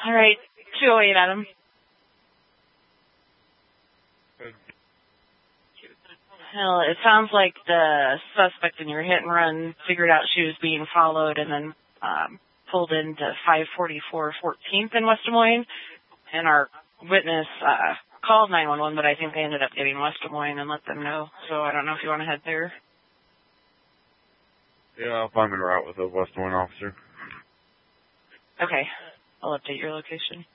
All right, 208, Adam. Well, it sounds like the suspect in your hit and run figured out she was being followed and then pulled into 544 14th in West Des Moines. And our witness called 911, but I think they ended up getting West Des Moines and let them know. So I don't know if you want to head there. Yeah, if I'm en route with a West Des Moines officer. Okay. I'll update your location.